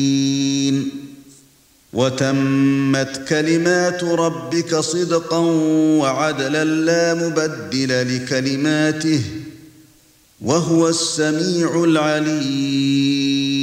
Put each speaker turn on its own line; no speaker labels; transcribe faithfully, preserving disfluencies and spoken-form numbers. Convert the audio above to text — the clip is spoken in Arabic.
وَتَمَّتْ كَلِمَاتُ رَبِّكَ صِدْقًا وَعَدْلًا لَّا مُبَدِّلَ لِكَلِمَاتِهِ وَهُوَ السَّمِيعُ الْعَلِيمُ